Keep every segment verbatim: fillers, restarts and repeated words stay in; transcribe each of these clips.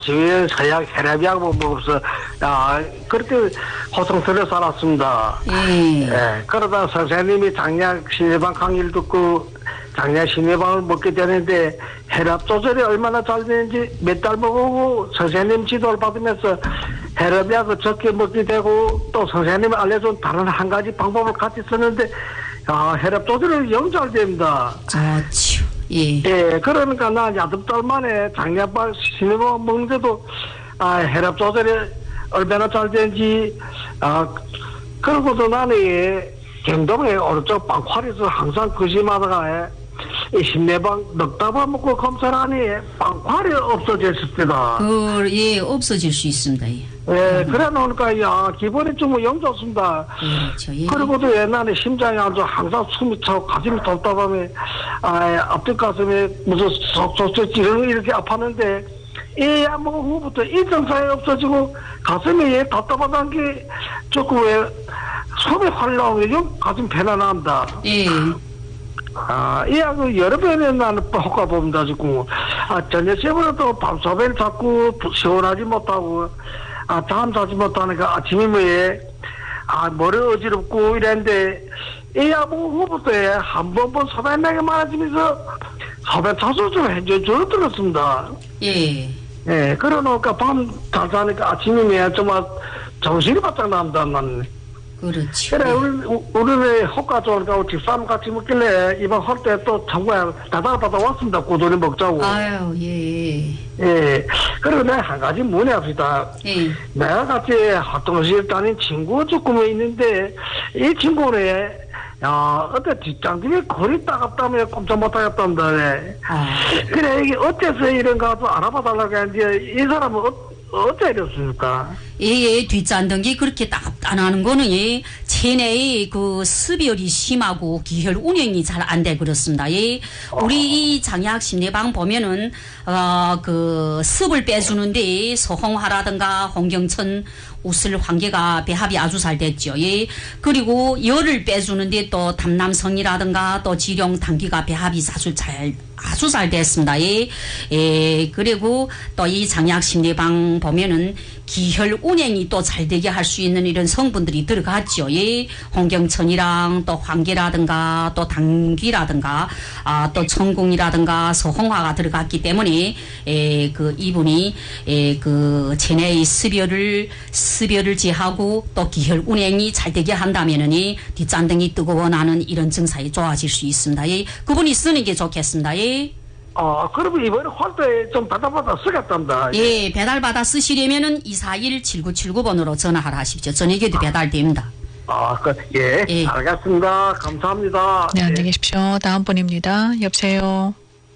주위에 서약 혈압약하고 먹어서 아 그렇게 고통스러 살았습니다. 예. 예. 그러다 선생님이 장약 심해방 강의를 듣고 장약 심해방을 먹게 되는데 혈압 조절이 얼마나 잘 되는지 몇 달 먹고 선생님 지도를 받으면서 혈압약을 적게 먹게 되고 또 선생님이 알려준 다른 한 가지 방법을 같이 썼는데 아 혈압 조절이 영 잘 됩니다. 좋죠. 예. 예, 그러니까 나 여덟 달 만에 장약발 심해방 먹는데도 아 혈압 조절이 얼마나 잘 되는지 아 그러고도 나는 예, 경동에 오른쪽 방파리에서 항상 거심하다가 이 심내방 넉다발 먹고 검사를 하니 방파리 없어졌습니다. 그, 예, 없어질 수 있습니다. 예. 예, 그래 놓으니까 야 기분이 좀 영 좋습니다. 그렇죠. 예. 그리고도 옛날에 심장이 아주 항상 숨이 차고 가슴이 답답하면 아 앞뒤 가슴에 무슨 속속속 찌르는 이렇게 아팠는데 이 한번 후부터 이 증상이 없어지고 가슴이 답답하다는 게 조금 왜 숨이 활 나오면 가슴 편안합니다. 예. 아, 이 약을 여러 번에 나는 효과 봅니다, 지금. 아, 저녁 새벽에도 밤소변 자꾸 시원하지 못하고, 아, 잠 자지 못하니까 아침에 뭐에, 아, 머리 어지럽고 이랬는데, 이 약 후부터 한 번 번 소변 나게 많아지면서 소변 자주 좀 해줘, 줘 들었습니다. 예. 예, 그러니까 밤 잘 자니까 아침에 좀 정신이 바짝 납니다, 나는. 그렇죠. 그래, 우리, 우리는 효과 좋으니까 집사람 같이 먹길래 이번 할 때 또 정말 다달받아 왔습니다. 꾸준히 먹자고. 아유, 예. 예. 그리고 내가 한 가지 문의합시다. 예. 내가 같이 활동실 다닌 친구 조금 있는데, 이 친구는, 야, 어때 뒷장집에 거리 따갑다며 꼼짝 못하겠단다. 아. 그래, 이게 어째서 이런가 좀 알아봐달라고 했는데, 이 사람은 어, 어째 이렇습니까? 예, 예, 뒷잔등기 그렇게 딱 안 하는 거는, 예, 체내의 그 습열이 심하고 기혈 운행이 잘 안 돼 그렇습니다. 예, 우리 이 장약 심내방 보면은, 어, 그 습을 빼주는데 서홍화라든가 홍경천, 우슬, 황계가 배합이 아주 잘 됐죠. 예, 그리고 열을 빼주는데 또 담남성이라든가 또 지령, 당귀가 배합이 아주 잘, 아주 잘 됐습니다. 예, 예, 그리고 또 이 장약 심내방 보면은 기혈 운행이 또 잘 되게 할 수 있는 이런 성분들이 들어갔죠. 예, 홍경천이랑 또 황계라든가 또 당귀라든가 아, 또 천궁이라든가 서홍화가 들어갔기 때문에 예, 그 이분이 예, 그 체내의 습열을 습열을 제하고 또 기혈 운행이 잘 되게 한다면은 이 뒷잔등이 뜨거워 나는 이런 증상이 좋아질 수 있습니다. 예, 그분이 쓰는 게 좋겠습니다. 예. 어, 그러면 이번에 할 때 좀 받아받아 쓰겠답니다. 예, 배달받아 쓰시려면은 이사일 칠구칠구 번으로 전화하라 하십시오. 저녁에도 배달됩니다. 아, 그, 예, 예. 알겠습니다. 감사합니다. 네, 예. 안녕히 계십시오. 다음 분입니다. 여보세요.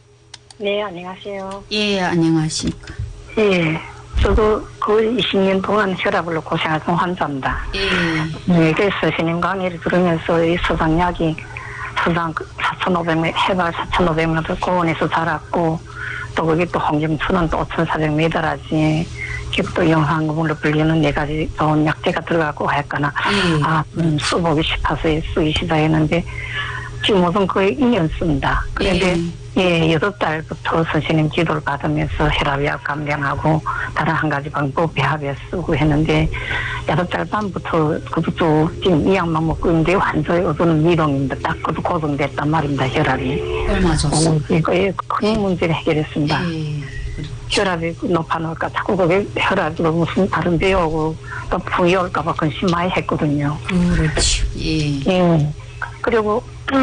네, 안녕하세요. 예, 안녕하십니까. 예, 저도 거의 이십 년 동안 혈압으로 고생하던 환자입니다. 예, 네, 그래서 스님 강의를 들으면서 이 서장약이 서장 사천오백 미터, 해발 사천오백 미터 고원에서 자랐고, 또 거기 또 홍경천은 또 오천사백 미터라지, 또 영상금으로 불리는 네 가지 좋은 약재가 들어가고 할까나, 예. 아, 음, 써보기 싶어서 쓰기 시작했는데, 지금 모든 거의 이 년 씁니다. 그런데, 예, 여덟 달부터 선생님 지도를 받으면서 혈압약 감량하고 다른 한 가지 방법 배합에 쓰고 했는데 여덟 달 반부터 그것도 지금 이 약만 먹고 있는데 완전히 어두는 미동입니다. 딱 그것도 고정됐단 말입니다. 혈압이. 얼마 좋습니다. 어, 이거에 큰 문제를 해결했습니다. 예, 혈압이 높아놓을까 자꾸 그게 혈압이 무슨 다른 데 오고 또 풍이 올까봐 근심 많이 했거든요. 그렇죠. 예, 예. 그리고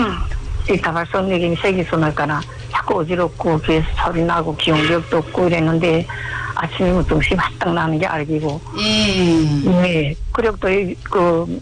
이 다발성 내김이 세기선할까나 자꾸 어지럽고 귀에서 소리 나고 기억력도 없고 이랬는데 아침이면 정신이 바짝 나는 게 알기고 예, 네. 그리고 또 그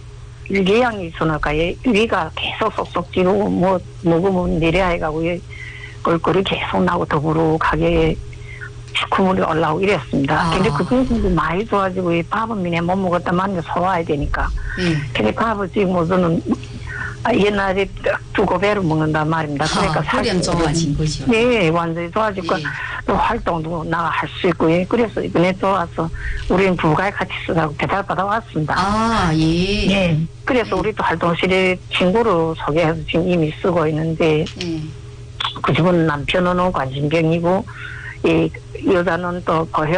위궤양이 있으니까 위가 계속 쏙쏙 찌르고 뭐 먹으면 내려야 해가고 꼴꼴이 계속 나고 더부룩하게 시커물이 올라오고 이랬습니다. 아. 근데 그 정도 많이 좋아지고 이 밥은 미네 못 먹었다만 소화해야 되니까 예. 근데 밥을 지금 우선은 아, 옛날에 두고 배로 먹는단 말입니다. 그러니까 아, 혈량 좋아진 거죠. 네, 완전히 좋아지고 예. 또 활동도 나가 할 수 있고 예. 그래서 이번에 또 와서 우리는 부부가 같이 쓰라고 배달 받아 왔습니다. 아, 예. 네. 그래서 우리 또 활동실에 친구로 소개해서 지금 이미 쓰고 있는데 예. 그 집은 남편은 관심병이고 이 여자는 또 보혈